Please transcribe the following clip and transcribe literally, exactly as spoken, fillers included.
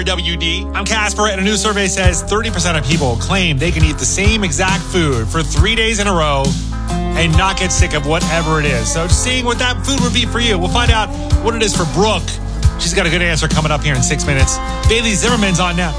W D. I'm Casper, and a new survey says thirty percent of people claim they can eat the same exact food for three days in a row and not get sick of whatever it is. So seeing what that food would be for you. We'll find out what it is for Brooke. She's got a good answer coming up here in six minutes. Bailey Zimmerman's on now.